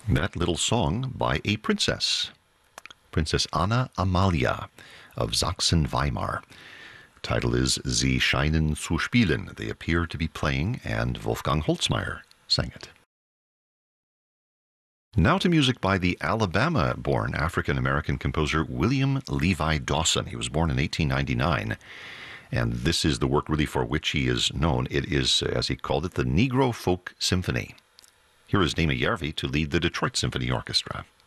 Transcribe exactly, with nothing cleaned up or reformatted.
That little song by a princess, Princess Anna Amalia of Sachsen-Weimar. Title is Sie scheinen zu spielen. They appear to be playing, and Wolfgang Holzmeier sang it. Now to music by the Alabama-born African-American composer William Levi Dawson. He was born in eighteen ninety-nine, and this is the work really for which he is known. It is, as he called it, the Negro Folk Symphony. Here is Nema Järvi to lead the Detroit Symphony Orchestra.